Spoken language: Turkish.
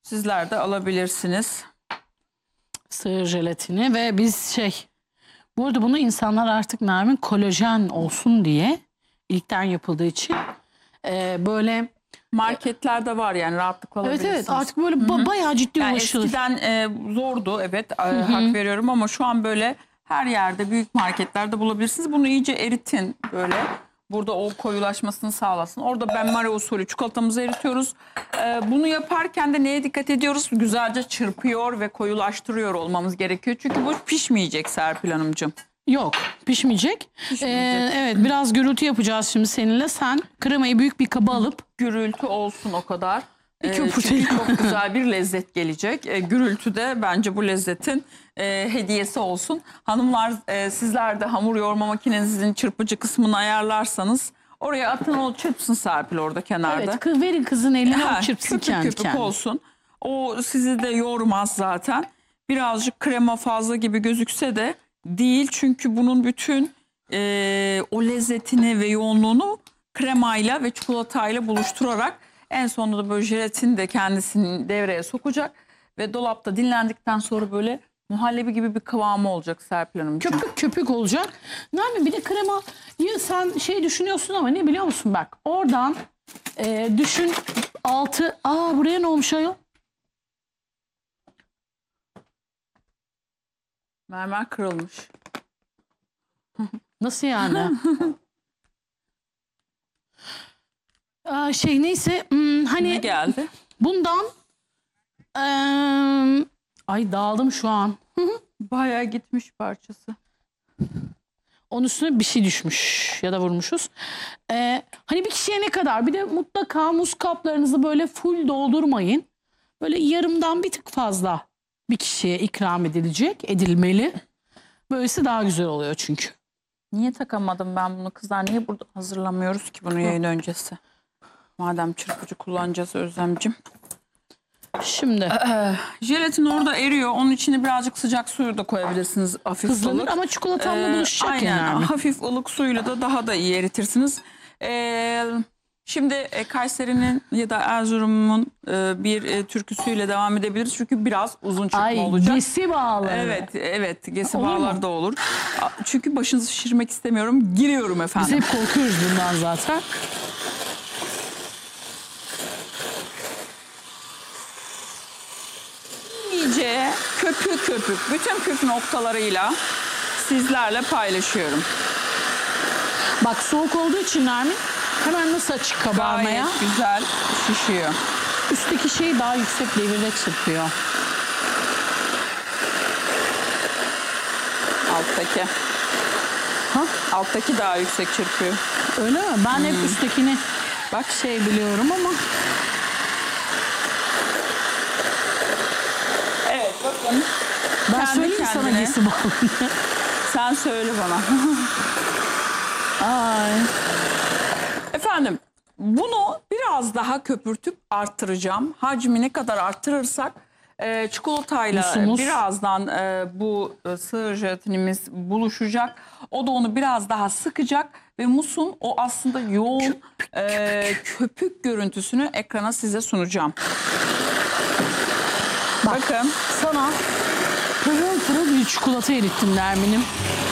Sizler de alabilirsiniz. Sığır jelatini ve biz bu arada bunu insanlar artık Nermin kolajen olsun diye ilkten yapıldığı için böyle Marketlerde var yani rahatlıkla alabilirsiniz. evet artık böyle bayağı ciddi yani ulaşılır. eskiden zordu evet hak veriyorum ama şu an böyle her yerde büyük marketlerde bulabilirsiniz. Bunu iyice eritin böyle. Burada o koyulaşmasını sağlasın. Orada benmari usulü çikolatamızı eritiyoruz. Bunu yaparken de neye dikkat ediyoruz? Güzelce çırpıyor ve koyulaştırıyor olmamız gerekiyor. Çünkü bu pişmeyecek Serpil Hanımcığım. Yok pişmeyecek. Evet biraz gürültü yapacağız şimdi seninle. Sen kremayı büyük bir kaba alıp. Gürültü olsun o kadar. Çünkü çok güzel bir lezzet gelecek. Gürültü de bence bu lezzetin hediyesi olsun. Hanımlar sizler de hamur yoğurma makinenizin çırpıcı kısmını ayarlarsanız oraya atın o çırpsın Serpil orada kenarda. Evet verin kızın eline o çırpsın köpük kendi köpük kendine. olsun. O sizi de yormaz zaten. Birazcık krema fazla gibi gözükse de değil. Çünkü bunun bütün o lezzetini ve yoğunluğunu kremayla ve çikolatayla buluşturarak en sonunda da böyle jelatin de kendisini devreye sokacak. Ve dolapta dinlendikten sonra böyle muhallebi gibi bir kıvamı olacak Serpil Hanımcığım. Köpük köpük olacak. Nermin bir de krema sen düşünüyorsun ama ne biliyor musun bak oradan düşün altı buraya ne olmuş ayol? Mermer kırılmış. Nasıl yani? Neyse hani Ne geldi? bundan ay dağıldım şu an. Bayağı gitmiş parçası. Onun üstüne bir şey düşmüş ya da vurmuşuz. Hani bir kişiye ne kadar? Bir de mutlaka muz kaplarınızı böyle full doldurmayın. Böyle yarımdan bir tık fazla bir kişiye ikram edilmeli. Böylesi daha güzel oluyor çünkü. Niye takamadım ben bunu kızlar? Niye burada hazırlamıyoruz ki bunu yayın öncesi? Madem çırpıcı kullanacağız Özlemciğim. Şimdi jelatin orada eriyor. Onun içine birazcık sıcak suyu da koyabilirsiniz. Hafif hızlanır ılık. ama çikolatamla buluşacak aynen, yani. hafif ılık suyla da daha da iyi eritirsiniz. Şimdi Kayseri'nin ya da Erzurum'un bir türküsüyle devam edebiliriz. Çünkü biraz uzun çıkma olacak. Gesi bağları. Evet. Gesi Olur mu? bağları da olur. Çünkü başınızı şişirmek istemiyorum. Giriyorum efendim. Biz hep korkuyoruz bundan zaten. İyice köpük bütün püf noktalarıyla sizlerle paylaşıyorum. Bak soğuk olduğu için Nermin hemen nasıl açık kabarmaya. Gayet güzel şişiyor. Üstteki şey daha yüksek devirde çırpıyor. Alttaki. Alttaki daha yüksek çırpıyor. Öyle mi? Ben hep üsttekini bak biliyorum ama. Evet bakın. Ben Kendi söyleyeyim sana kendine. gesi bağlı. Sen söyle bana. Ay. Efendim bunu biraz daha köpürtüp arttıracağım. Hacmi ne kadar arttırırsak çikolatayla Musumuz. birazdan bu sığır jelatinimiz buluşacak. O da onu biraz daha sıkacak ve musun o aslında yoğun köpük görüntüsünü ekrana size sunacağım. Bakın sana pırıl pırıl bir çikolata erittim Nermin'im.